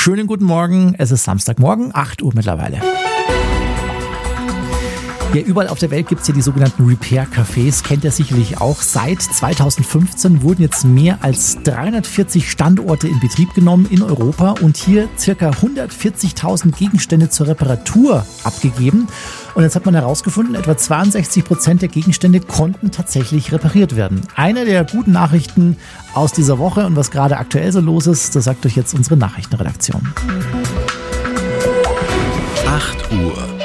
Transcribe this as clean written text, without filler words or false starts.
Schönen guten Morgen, es ist Samstagmorgen, 8 Uhr mittlerweile. Ja, überall auf der Welt gibt es ja die sogenannten Repair-Cafés, kennt ihr sicherlich auch. Seit 2015 wurden jetzt mehr als 340 Standorte in Betrieb genommen in Europa und hier ca. 140.000 Gegenstände zur Reparatur abgegeben. Und jetzt hat man herausgefunden, etwa 62% der Gegenstände konnten tatsächlich repariert werden. Eine der guten Nachrichten aus dieser Woche und was gerade aktuell so los ist, das sagt euch jetzt unsere Nachrichtenredaktion. 8 Uhr.